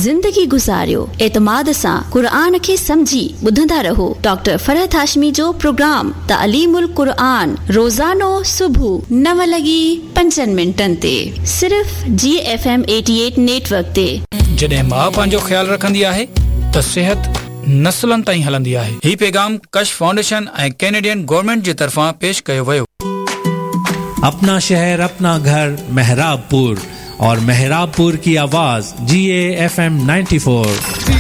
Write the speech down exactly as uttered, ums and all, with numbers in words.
ज़िंदगी गुज़ारियो एतमाद सां क़ुरान खे समझी ॿुधंदा रहो डॉक्टर फरहत हाशमी जो प्रोग्राम तालीमुल क़ुरान रोज़ानो सुबुह नव लॻी पंजनि मिंटनि ते सिर्फ़ जी एफ एम अठासी नेटवर्क ते। जॾहिं मां पंहिंजो ख्याल रखंदी आहे त सिहत नस्लनि ताईं हलंदी आहे। ही पैगाम कश फाउंडेशन ऐं कैनेडियन गवर्नमेंट जे तरफ़ां पेश कयो वियो। अपना शहर अपना घर मेहराबपुर और मेहराबपुर की आवाज जी A F M ninety four.